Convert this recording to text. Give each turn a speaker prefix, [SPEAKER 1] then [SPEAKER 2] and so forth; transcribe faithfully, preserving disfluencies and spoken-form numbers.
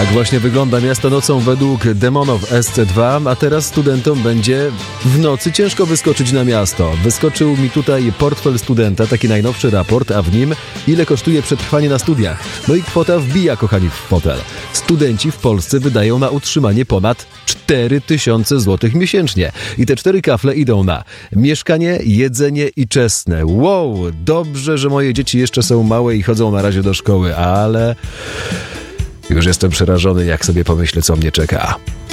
[SPEAKER 1] Tak właśnie wygląda miasto nocą według Demonow S C dwa, a teraz studentom będzie w nocy ciężko wyskoczyć na miasto. Wyskoczył mi tutaj portfel studenta, taki najnowszy raport, a w nim ile kosztuje przetrwanie na studiach. No i kwota wbija, kochani, w fotel. Studenci w Polsce wydają na utrzymanie ponad cztery tysiące złotych miesięcznie. I te cztery kafle idą na mieszkanie, jedzenie i czesne. Wow, dobrze, że moje dzieci jeszcze są małe i chodzą na razie do szkoły, ale już jestem przerażony, jak sobie pomyślę, co mnie czeka.